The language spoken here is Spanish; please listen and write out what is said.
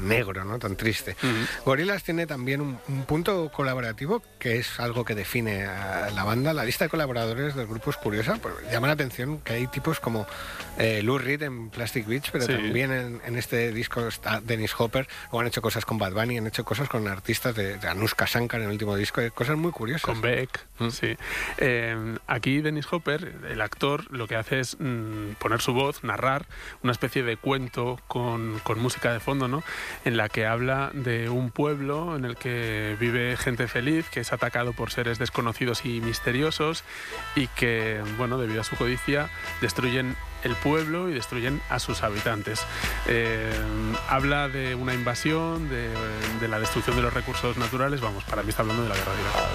negro, ¿no? Tan triste. Gorillaz tiene también un punto colaborativo que es algo que define a la banda. La lista de colaboradores del grupo es curiosa, pues llama la atención que hay tipos como Lou Reed en Plastic Beach, pero también en este disco está Dennis Hopper. Luego han hecho cosas con Bad Bunny, han hecho cosas con artistas de Anushka Shankar en el último disco, cosas muy curiosas. Con Beck, sí. Aquí Dennis Hopper, el actor, lo que hace es poner su voz, narrar una especie de cuento con música de fondo, ¿no? En la que habla de un pueblo en el que vive gente feliz, que es atacado por seres desconocidos y misteriosos y que, bueno, debido a su codicia, destruyen el pueblo y destruyen a sus habitantes. Habla de una invasión, de la destrucción de los recursos naturales. Vamos, para mí está hablando de la guerra de Irak.